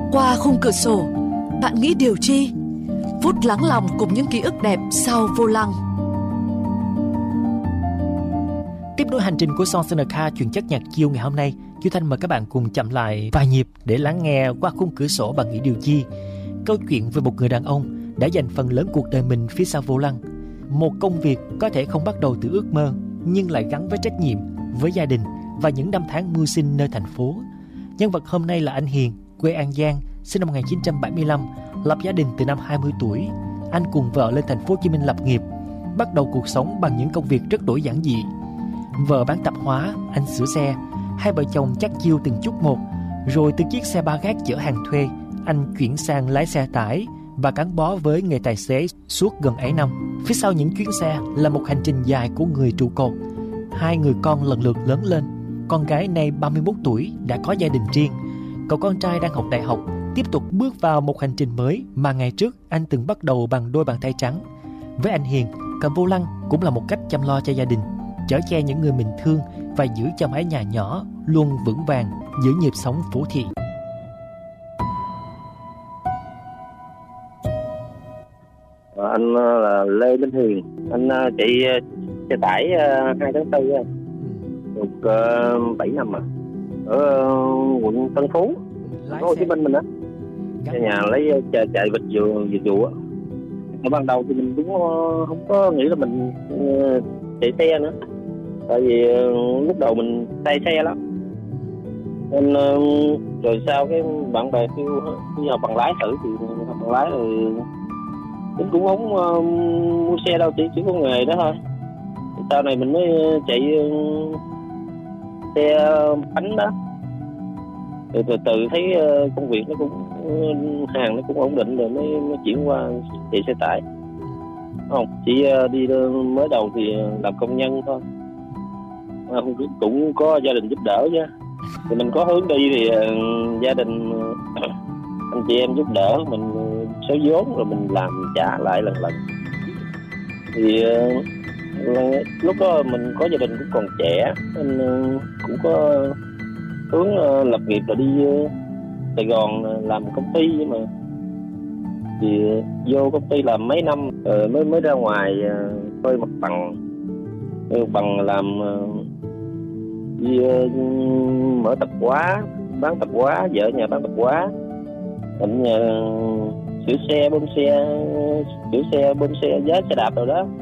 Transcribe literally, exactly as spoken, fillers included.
Qua khung cửa sổ, bạn nghĩ điều chi? Phút lắng lòng cùng những ký ức đẹp sau vô lăng. Tiếp nối hành trình của Songs in the Car chuyên chất nhạc chill ngày hôm nay, Duy Thanh mời các bạn cùng chậm lại vài nhịp để lắng nghe Qua khung cửa sổ bạn nghĩ điều chi. Câu chuyện về một người đàn ông đã dành phần lớn cuộc đời mình phía sau vô lăng. Một công việc có thể không bắt đầu từ ước mơ, nhưng lại gắn với trách nhiệm, với gia đình và những năm tháng mưu sinh nơi thành phố. Nhân vật hôm nay là anh Hiền, quê An Giang, sinh năm một nghìn chín trăm bảy mươi lăm, lập gia đình từ năm hai mươi tuổi. Anh cùng vợ lên thành phố Hồ Chí Minh lập nghiệp, bắt đầu cuộc sống bằng những công việc rất đổi giản dị. Vợ bán tạp hóa, anh sửa xe. Hai vợ chồng chắc chiêu từng chút một. Rồi từ chiếc xe ba gác chở hàng thuê, anh chuyển sang lái xe tải và gắn bó với nghề tài xế suốt gần ấy năm. Phía sau những chuyến xe là một hành trình dài của người trụ cột. Hai người con lần lượt lớn lên. Con gái nay ba mươi mốt tuổi đã có gia đình riêng. Cậu con trai đang học đại học, tiếp tục bước vào một hành trình mới mà ngày trước anh từng bắt đầu bằng đôi bàn tay trắng. Với anh Hiền, cầm vô lăng cũng là một cách chăm lo cho gia đình, chở che những người mình thương và giữ cho mái nhà nhỏ luôn vững vàng giữa nhịp sống phố thị. Anh là Lê Minh Hiền, anh chạy xe tải hai tháng tư được bảy năm à, ở quận Tân Phú, thành phố Hồ Chí Minh mình á. Cái nhà lấy chạy, chạy vịt vừa vừa vụ á. Ban đầu thì mình cũng không có nghĩ là mình chạy xe nữa, tại vì lúc đầu mình say xe lắm. Nên rồi sau cái bạn bè kêu đi học bằng lái thử thì học bằng lái rồi mình cũng không uh, mua xe đâu, chỉ chỉ có nghề đó thôi. Sau này mình mới chạy uh, xe bánh đó. Rồi từ từ thấy uh, công việc nó cũng uh, hàng nó cũng ổn định rồi mới, mới chuyển qua chạy xe tải. Không, chỉ uh, đi uh, mới đầu thì làm công nhân thôi. Uh, cũng có gia đình giúp đỡ chứ. Thì mình có hướng đi thì uh, gia đình uh, anh chị em giúp đỡ mình số vốn rồi mình làm trả lại lần lần. Thì uh, lúc đó mình có gia đình cũng còn trẻ nên uh, cũng có hướng uh, lập nghiệp là đi uh, Sài Gòn uh, làm công ty, nhưng mà thì uh, vô công ty làm mấy năm uh, mới mới ra ngoài uh, thuê mặt bằng uh, bằng làm uh, đi uh, mở tạp hóa, bán tạp hóa, vợ nhà bán tạp hóa, anh nhà sửa xe bơm xe sửa xe bơm xe giá xe đạp rồi đó.